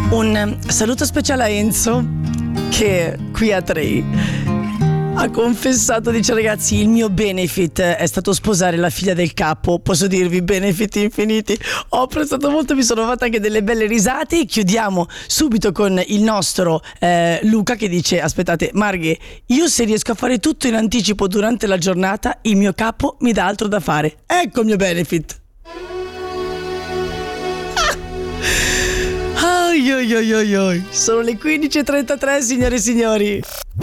Un saluto speciale a Enzo, che qui a Trei ha confessato, dice: ragazzi, il mio benefit è stato sposare la figlia del capo. Posso dirvi benefit infiniti. Ho apprezzato molto, mi sono fatta anche delle belle risate. Chiudiamo subito con il nostro Luca, che dice: aspettate Marghe, io se riesco a fare tutto in anticipo durante la giornata, il mio capo mi dà altro da fare. Ecco il mio benefit. Oi, oi, oi, oi, oi. Sono le 15.33, signore e signori.